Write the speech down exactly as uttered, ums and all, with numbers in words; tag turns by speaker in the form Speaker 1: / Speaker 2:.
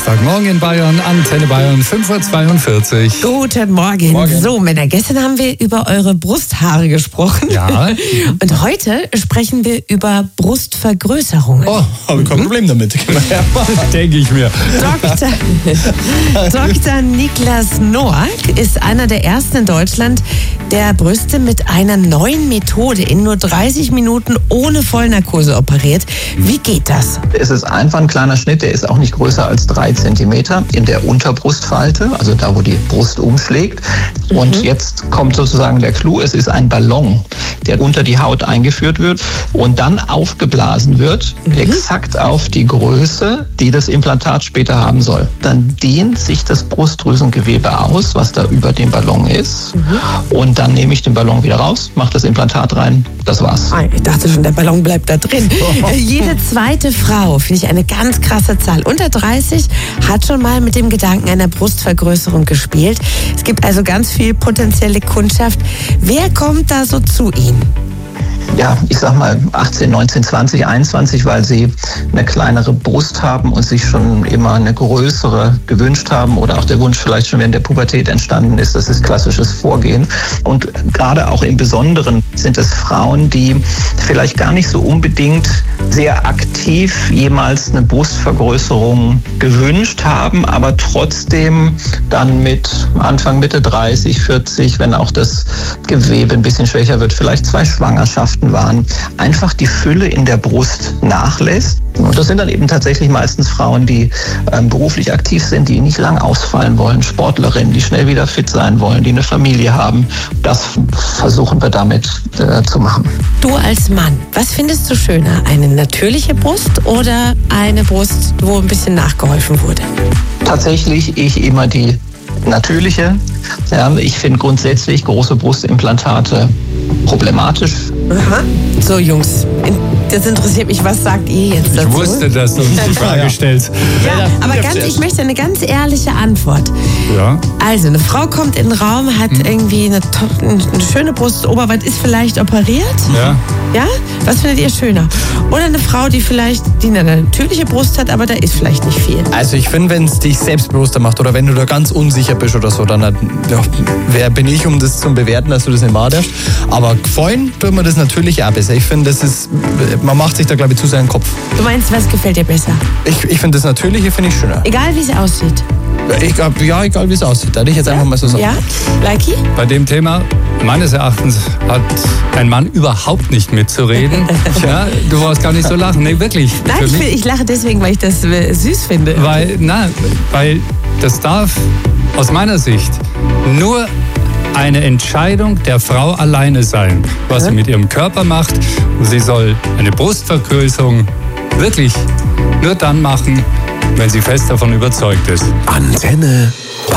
Speaker 1: Samstagmorgen in Bayern, Antenne Bayern, fünf Uhr zweiundvierzig.
Speaker 2: Guten Morgen. Morgen. So, Männer, gestern haben wir über eure Brusthaare gesprochen.
Speaker 1: Ja.
Speaker 2: Und heute sprechen wir über Brustvergrößerungen.
Speaker 3: Oh, habe ich kein Problem damit.
Speaker 1: Denke ich mir.
Speaker 2: Doktor, Doktor Niklas Noack ist einer der ersten in Deutschland, der Brüste mit einer neuen Methode in nur dreißig Minuten ohne Vollnarkose operiert. Wie geht das?
Speaker 4: Es ist einfach ein kleiner Schnitt, der ist auch nicht größer als drei Zentimeter in der Unterbrustfalte, also da, wo die Brust umschlägt. Und mhm. jetzt kommt sozusagen der Clou, es ist ein Ballon, der unter die Haut eingeführt wird und dann aufgeblasen wird, mhm. exakt auf die Größe, die das Implantat später haben soll. Dann dehnt sich das Brustdrüsengewebe aus, was da über dem Ballon ist. Mhm. Und dann nehme ich den Ballon wieder raus, mache das Implantat rein, das war's.
Speaker 2: Ich dachte schon, der Ballon bleibt da drin. Jede zweite Frau, finde ich eine ganz krasse Zahl, unter dreißig, hat schon mal mit dem Gedanken einer Brustvergrößerung gespielt. Es gibt also ganz viel potenzielle Kundschaft. Wer kommt da so zu Ihnen?
Speaker 4: Ja, ich sag mal achtzehn, neunzehn, zwanzig, einundzwanzig, weil sie eine kleinere Brust haben und sich schon immer eine größere gewünscht haben oder auch der Wunsch vielleicht schon während der Pubertät entstanden ist. Das ist klassisches Vorgehen. Und gerade auch im Besonderen sind es Frauen, die vielleicht gar nicht so unbedingt sehr aktiv jemals eine Brustvergrößerung gewünscht haben, aber trotzdem dann mit Anfang, Mitte dreißig, vierzig, wenn auch das Gewebe ein bisschen schwächer wird, vielleicht zwei Schwangerschaften waren, einfach die Fülle in der Brust nachlässt. Und das sind dann eben tatsächlich meistens Frauen, die ähm, beruflich aktiv sind, die nicht lang ausfallen wollen, Sportlerinnen, die schnell wieder fit sein wollen, die eine Familie haben. Das versuchen wir damit äh, zu machen.
Speaker 2: Du als Mann, was findest du schöner? Eine natürliche Brust oder eine Brust, wo ein bisschen nachgeholfen wurde?
Speaker 4: Tatsächlich ich immer die natürliche. Ja, ich finde grundsätzlich große Brustimplantate problematisch.
Speaker 2: Aha. So, Jungs, das interessiert mich, was sagt ihr jetzt dazu?
Speaker 1: Ich wusste, dass du uns die Frage stellst.
Speaker 2: Ja, aber ganz, ich möchte eine ganz ehrliche Antwort.
Speaker 1: Ja.
Speaker 2: Also, eine Frau kommt in den Raum, hat hm. irgendwie eine, eine schöne Brust, Oberweite ist vielleicht operiert.
Speaker 1: Ja.
Speaker 2: Ja? Was findet ihr schöner? Oder eine Frau, die vielleicht die eine natürliche Brust hat, aber da ist vielleicht nicht viel.
Speaker 3: Also ich finde, wenn es dich selbstbewusster macht oder wenn du da ganz unsicher bist oder so, dann ja, wer bin ich, um das zu bewerten, dass du das nicht wahrnimmst. Aber gefallen tut mir das natürlich auch besser. Ich finde, das ist, man macht sich da, glaube ich, zu sehr in den Kopf.
Speaker 2: Du meinst, was gefällt dir besser?
Speaker 3: Ich, ich finde das Natürliche, finde ich schöner.
Speaker 2: Egal, wie es aussieht?
Speaker 3: Ich, ja, egal, wie es aussieht. Da hätte ich jetzt einfach mal so sagen.
Speaker 2: Ja, Leiki?
Speaker 1: Bei dem Thema, meines Erachtens, hat ein Mann überhaupt nicht mitzureden. Ja, du brauchst gar nicht so lachen. Nee, wirklich.
Speaker 2: Nein, ich, will, ich lache deswegen, weil ich das äh, süß finde.
Speaker 1: Weil, na, weil das darf aus meiner Sicht nur eine Entscheidung der Frau alleine sein, was sie mit ihrem Körper macht. Sie soll eine Brustvergrößerung wirklich nur dann machen, wenn sie fest davon überzeugt ist.
Speaker 5: Antenne